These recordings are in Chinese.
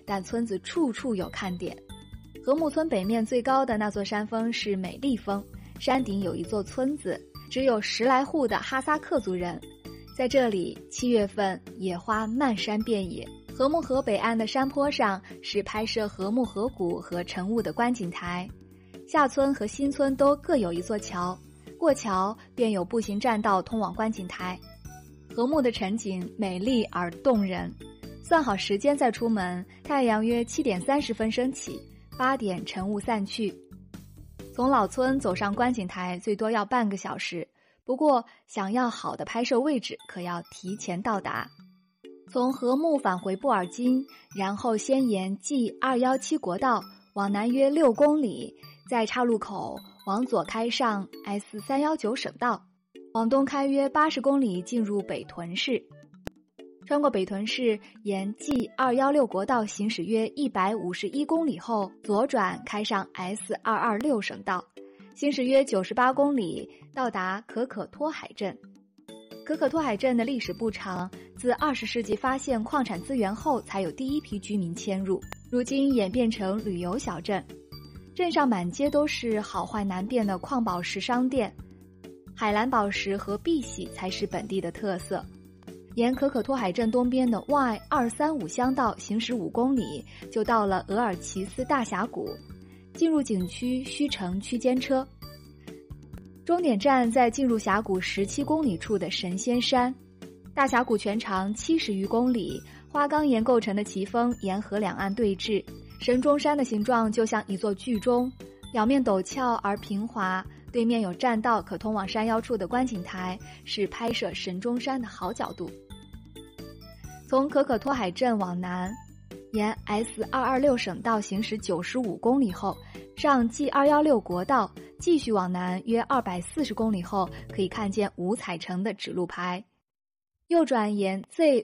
但村子处处有看点。和睦村北面最高的那座山峰是美丽峰，山顶有一座村子，只有10来户的哈萨克族人。在这里，7月份野花漫山遍野。和睦河北岸的山坡上是拍摄和睦河谷和晨雾的观景台，下村和新村都各有一座桥，过桥便有步行栈道通往观景台。和睦的晨景美丽而动人，算好时间再出门，太阳约7点30分升起，8点晨雾散去。从老村走上观景台最多要半个小时，不过想要好的拍摄位置可要提前到达。从和睦返回布尔津，然后先沿 G217 国道往南约6公里，在岔路口往左开上 S319 省道，往东开约80公里进入北屯市。穿过北屯市，沿 G216 国道行驶约151公里后，左转开上 S226 省道，行驶约98公里，到达可可托海镇。可可托海镇的历史不长，自20世纪发现矿产资源后才有第一批居民迁入，如今演变成旅游小镇。镇上满街都是好坏难辨的矿宝石商店，海蓝宝石和碧玺才是本地的特色。沿可可托海镇东边的 Y235 乡道行驶5公里，就到了额尔齐斯大峡谷，进入景区需乘区间车。终点站在进入峡谷17公里处的神仙山。大峡谷全长70余公里，花岗岩构成的奇峰沿河两岸对峙，神中山的形状就像一座巨钟，表面陡峭而平滑，对面有栈道可通往山腰处的观景台，是拍摄神中山的好角度。从可可托海镇往南，沿 S226 省道行驶95公里后，上 G216 国道，继续往南约240公里后，可以看见五彩城的指路牌。右转沿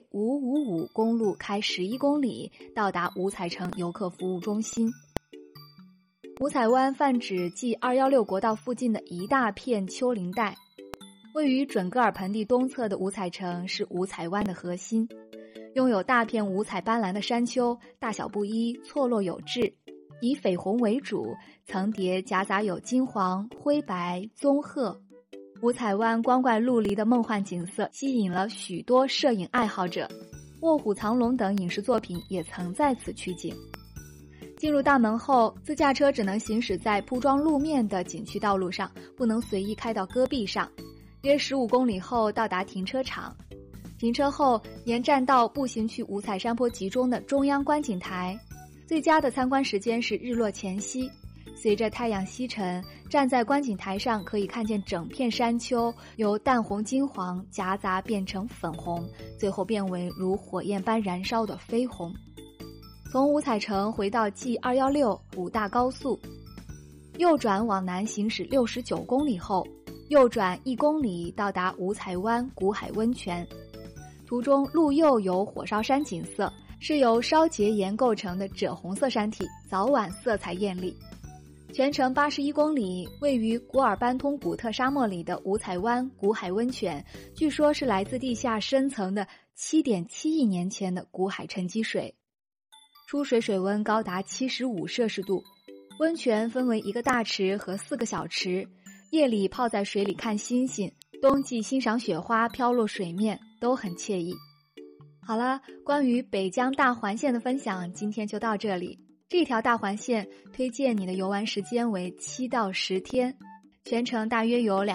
Z555 公路开11公里，到达五彩城游客服务中心。五彩湾泛指 G216 国道附近的一大片丘陵带，位于准噶尔盆地东侧的五彩城是五彩湾的核心，拥有大片五彩斑斓的山丘，大小不一，错落有致，以绯红为主，层叠夹杂有金黄、灰白、棕褐。五彩湾光怪陆离的梦幻景色吸引了许多摄影爱好者，卧虎藏龙等影视作品也曾在此取景。进入大门后，自驾车只能行驶在铺装路面的景区道路上，不能随意开到戈壁上。约15公里后到达停车场，停车后沿栈道步行去五彩山坡集中的中央观景台。最佳的参观时间是日落前夕，随着太阳西沉，站在观景台上可以看见整片山丘由淡红金黄夹杂变成粉红，最后变为如火焰般燃烧的绯红。从五彩城回到 G216 五大高速，右转往南行驶69公里后，右转1公里到达五彩湾古海温泉。途中路右有火烧山景色，是由烧结岩构成的赭红色山体，早晚色彩艳丽。全程81公里，位于古尔班通古特沙漠里的五彩湾古海温泉，据说是来自地下深层的 7.7 亿年前的古海沉积水。出水水温高达75摄氏度，温泉分为1个大池和4个小池，夜里泡在水里看星星，冬季欣赏雪花飘落水面，都很惬意。好了，关于北疆大环线的分享今天就到这里。这条大环线推荐你的游玩时间为7到10天，全程大约有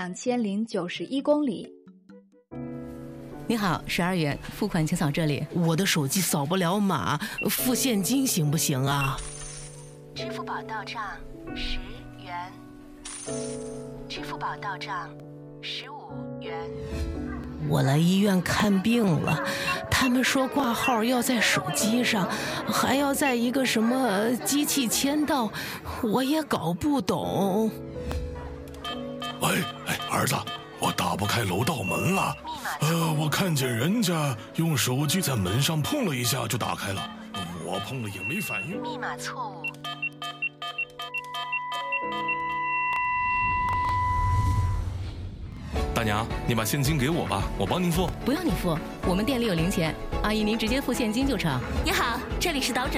2091公里。 你好，12元，付款请扫这里。 我的手机扫不了码，付现金行不行啊？ 支付宝到账10元，支付宝到账15元。 我来医院看病了，他们说挂号要在手机上，还要在一个什么机器签到，我也搞不懂。 喂，儿子，我打不开楼道门了。我看见人家用手机在门上碰了一下就打开了，我碰了也没反应。 密码错误。 大娘，你把现金给我吧，我帮您付。 不用你付，我们店里有零钱，阿姨您直接付现金就成。 你好，这里是导诊